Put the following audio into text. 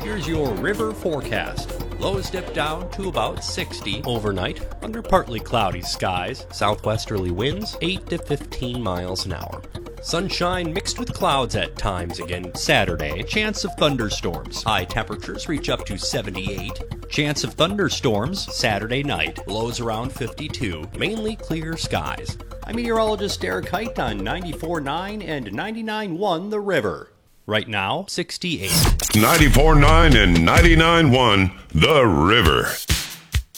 Here's your river forecast. Lows dip down to about 60 overnight under partly cloudy skies. Southwesterly winds 8 to 15 miles an hour. Sunshine mixed with clouds at times again Saturday. Chance of thunderstorms. High temperatures reach up to 78. Chance of thunderstorms Saturday night. Lows around 52. Mainly clear skies. I'm meteorologist Derek Height on 94.9 and 99.1 The River. Right now, 68. 94.9 and 99.1 The River.